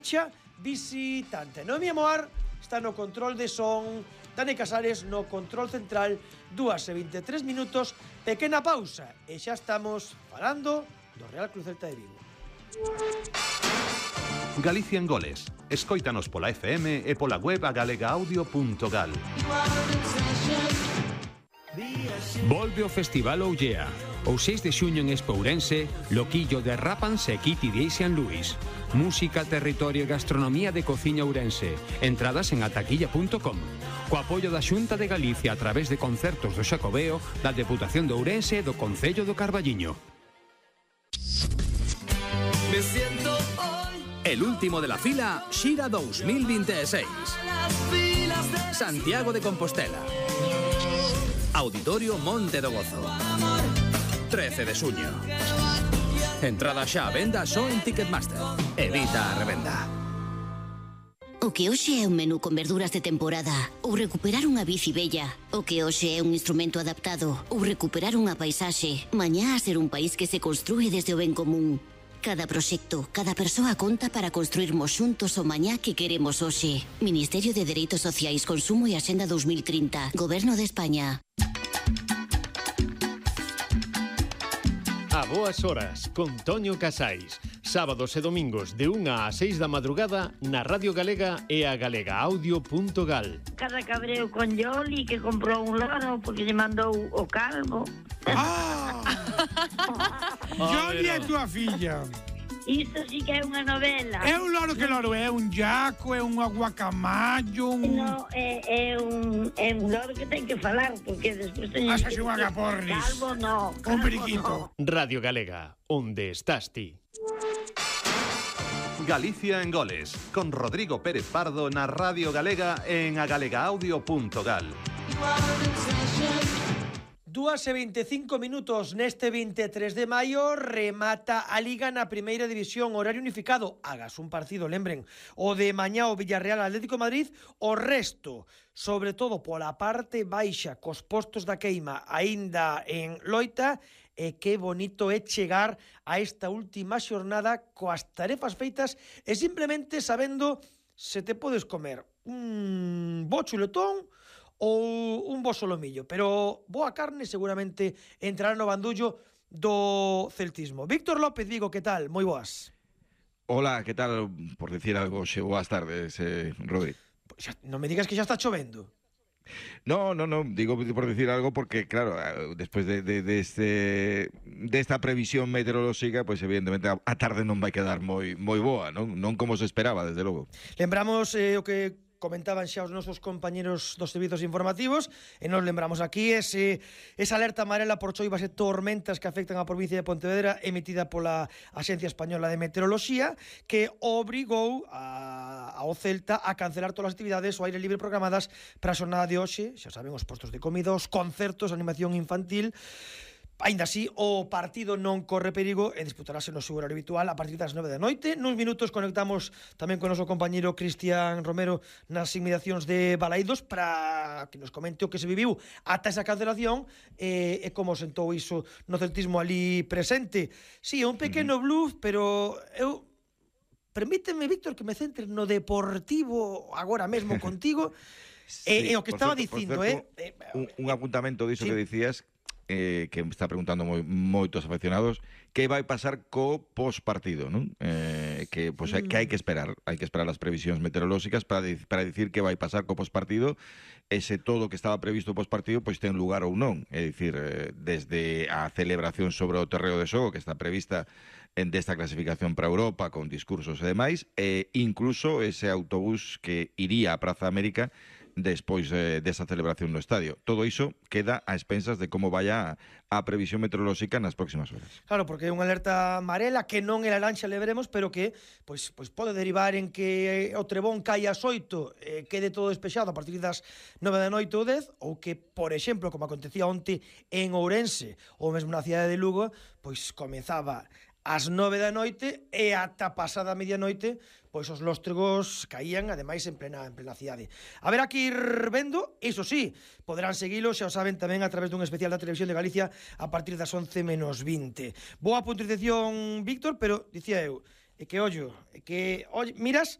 visitante. Noemi Amoar está no control de son, Dani Casares no control central, 2:23 minutos, pequena pausa e xa estamos falando do Real Club Celta de Vigo. Galicia en Goles. Escóitanos pola FM e pola web agalegaudio.gal. Volve o Festival Ollea. O 6 de xuño en Espourense, Loquillo de Rápanse e Kitty de San Luis. Música, territorio e gastronomía de cociña ourense. Entradas en ataquilla.com. Co apoio da Xunta de Galicia a través de concertos do Xacobeo, da Deputación de Ourense e do Concello do Carballiño. Me siento hoy. El último de la fila, Xira 2026. Santiago de Compostela. Auditorio Monte do Gozo. 13 de xuño. Entrada xa a venda só en Ticketmaster. Evita a revenda. O que hoxe é un menú con verduras de temporada ou recuperar unha bici bella. O que hoxe é un instrumento adaptado ou recuperar unha paisaxe. Mañá a ser un país que se construe desde o ben común. Cada proxecto, cada persoa conta para construirmos xuntos o mañá que queremos hoxe. Ministerio de Dereitos Sociais, Consumo e Axenda 2030. Goberno de España. A boas horas, con Toño Casais. Sábados e domingos de 1 a 6 da madrugada na Radio Galega e a galegaudio.gal. Cada cabreo con Yoli que comprou un loro porque lle mandou o calvo. Yoli é tua filla. Isto sí que é unha novela. É un loro que loro é un jaco, é un aguacamayo, No, é un loro que ten que falar porque despois teño Pásase un agapornis. Calvo no. Un periquito. Radio Galega, onde estás ti? Galicia en Goles, con Rodrigo Pérez Pardo na Radio Galega en agalegaudio.gal. 2:25 minutos neste 23 de maio remata a Liga na Primeira División, horario unificado. Hagas un partido, lembren, o de mañá o Villarreal Atlético de Madrid, o resto, sobre todo pola parte baixa, cos postos da queima aínda en loita, e que bonito é chegar a esta última xornada coas tarefas feitas e simplemente sabendo se te podes comer un bo chuletón ou un bo solomillo, pero boa carne seguramente entrará no bandullo do celtismo. Víctor López Vigo, que tal? Moi boas. Hola, que tal? Por decir algo, boas tardes, Rodri. Pues non me digas que xa está chovendo. No, digo por decir algo porque, claro, despois de esta previsión meteorolóxica, pues evidentemente a tarde non vai quedar moi boa, non como se esperaba, desde logo. Lembramos o que comentaban xa os nosos compañeros dos servizos informativos e nos lembramos aquí esa alerta amarela por choivas e tormentas que afectan a provincia de Pontevedra emitida pola Axencia Española de Meteoroloxía, que obrigou ao Celta a cancelar todas as actividades ao aire libre programadas para a xornada de hoxe. Xa saben, os postos de comida, os concertos, animación infantil. Ainda así, o partido non corre perigo e disputarase no seu horario habitual a partir das 9 da noite. Nuns minutos conectamos tamén con o noso compañeiro Cristian Romero nas inmediacións de Balaídos para que nos comente o que se viviu ata esa cancelación e como sentou iso no celtismo ali presente. Sí, é un pequeno bluff, pero eu... Permíteme, Víctor, que me centre no deportivo agora mesmo contigo. Sí, e o que estaba dicindo, un apuntamento diso sí. Que dicías, que me está preguntando moitos afeccionados, que vai pasar co pospartido, non? Que hai que esperar as previsións meteorolóxicas para dicir que vai pasar co pospartido, e se todo o que estaba previsto pospartido pois ten lugar ou non. É dicir, desde a celebración sobre o terreo de xogo que está prevista desta clasificación para Europa con discursos e demais, e incluso ese autobús que iría á Praza América despois desa celebración no estadio. Todo iso queda a expensas de como vaya a previsión meteorolóxica nas próximas horas. Claro, porque é unha alerta amarela que non é la lancha, le veremos, pero que pois pode derivar en que o trebón caia ás 8 quede todo despexado a partir das 9 da noite ou 10, ou que, por exemplo, como acontecía onte en Ourense ou mesmo na cidade de Lugo, pois comezaba ás 9 da noite e ata pasada a medianoite pois os lóstregos caían ademais en plena cidade. A ver, aquí ir vendo, iso sí, poderán seguilo, xa o saben, tamén a través dun especial da Televisión de Galicia a partir das 11 menos 20. Boa puntualización, Víctor, pero dicía eu, que ollo, miras